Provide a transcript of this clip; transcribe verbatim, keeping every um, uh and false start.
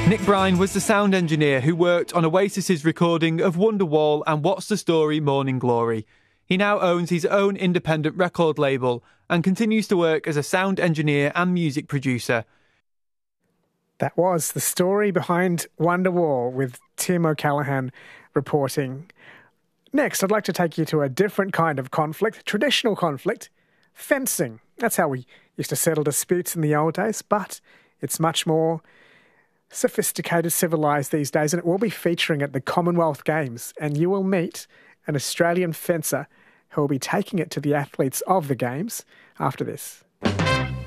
Nick Brine was the sound engineer who worked on Oasis's recording of Wonderwall and What's the Story Morning Glory. He now owns his own independent record label and continues to work as a sound engineer and music producer. That was the story behind Wonderwall with Tim O'Callaghan reporting. Next, I'd like to take you to a different kind of conflict, traditional conflict, fencing. That's how we used to settle disputes in the old days, but it's much more sophisticated, civilised these days, and it will be featuring at the Commonwealth Games, and you will meet an Australian fencer who will be taking it to the athletes of the Games after this.